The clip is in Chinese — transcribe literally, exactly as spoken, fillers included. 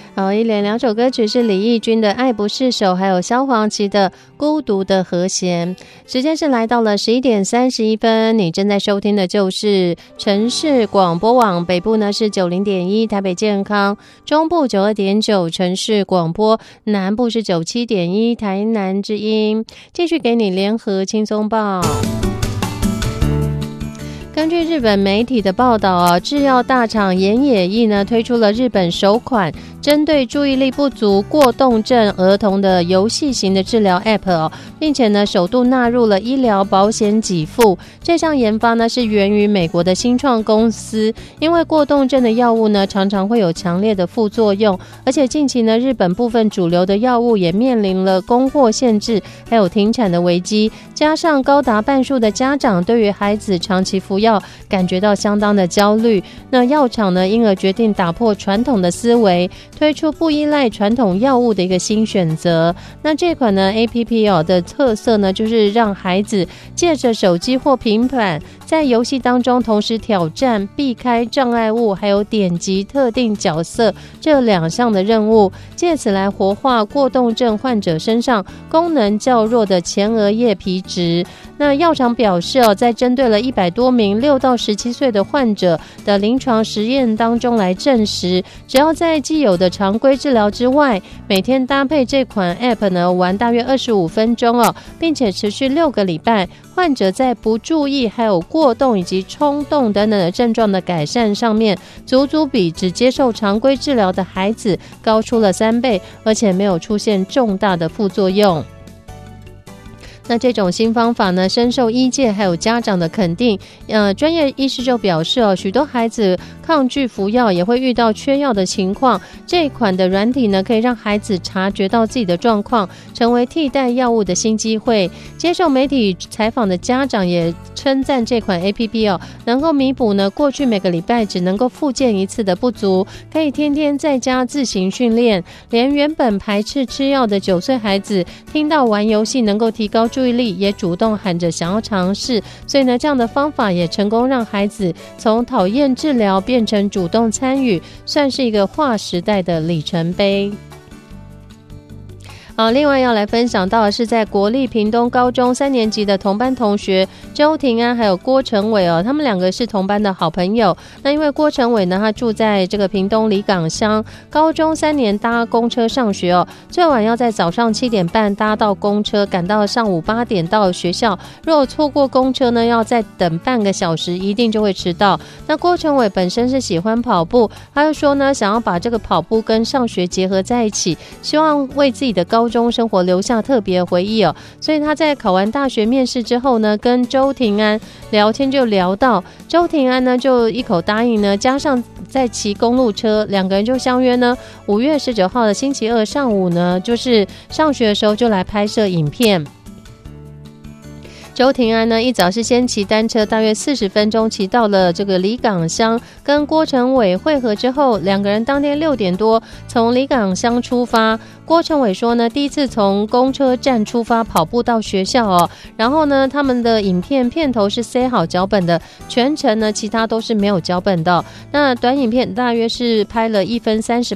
好，一连两首歌曲是李翊君的《爱不释手》，还有萧煌奇的《孤独的和弦》。时间是来到了十一点三十一分，你正在收听的就是城市广播网，北部呢是九零点一台北健康，中部九二点九城市广播，南部是九七点一台南之音。继续给你联合轻松报。根据日本媒体的报道啊，制药大厂岩野义呢推出了日本首款针对注意力不足过动症儿童的游戏型的治疗 App 哦，并且呢首度纳入了医疗保险给付。这项研发呢是源于美国的新创公司，因为过动症的药物呢常常会有强烈的副作用，而且近期呢日本部分主流的药物也面临了供货限制还有停产的危机，加上高达半数的家长对于孩子长期服药感觉到相当的焦虑，那药厂呢因而决定打破传统的思维，推出不依赖传统药物的一个新选择。那这款呢 A P P 哦的特色呢，就是让孩子借着手机或平板，在游戏当中同时挑战避开障碍物，还有点击特定角色这两项的任务，借此来活化过动症患者身上功能较弱的前额叶皮质。那药厂表示哦，在针对了一百多名六到十七岁的患者的临床实验当中来证实，只要在既有的常规治疗之外，每天搭配这款 App 呢玩大约二十五分钟哦，并且持续六个礼拜，患者在不注意还有过动以及冲动等等的症状的改善上面，足足比只接受常规治疗的孩子高出了三倍，而且没有出现重大的副作用。那这种新方法呢，深受医界还有家长的肯定。呃，专业医师就表示哦，许多孩子抗拒服药，也会遇到缺药的情况。这一款的软体呢，可以让孩子察觉到自己的状况，成为替代药物的新机会。接受媒体采访的家长也称赞这款 A P P 哦，能够弥补呢过去每个礼拜只能够复健一次的不足，可以天天在家自行训练。连原本排斥吃药的九岁孩子，听到玩游戏能够提高注意力，也主动喊着想要尝试，所以呢，这样的方法也成功让孩子从讨厌治疗变成主动参与，算是一个划时代的里程碑。好，另外要来分享到的是在国立屏东高中三年级的同班同学周庭安还有郭成伟哦，他们两个是同班的好朋友。那因为郭成伟呢，他住在这个屏东里港乡，高中三年搭公车上学哦，最晚要在早上七点半搭到公车，赶到上午八点到学校。如果错过公车呢，要再等半个小时，一定就会迟到。那郭成伟本身是喜欢跑步，他就说呢，想要把这个跑步跟上学结合在一起，希望为自己的高中生活留下特别回忆哦。所以他在考完大学面试之后呢，跟周庭安聊天就聊到，周庭安呢就一口答应呢，加上在骑公路车，两个人就相约呢，五月十九号的星期二上午呢，就是上学的时候就来拍摄影片。周庭安呢，一早是先骑单车，大约四十分钟骑到了这个里港乡，跟郭成伟会合之后，两个人当天六点多从里港乡出发。郭成伟说呢，第一次从公车站出发跑步到学校哦，然后呢，他们的影片片头是塞好脚本的，全程呢其他都是没有脚本的。那短影片大约是拍了一分三十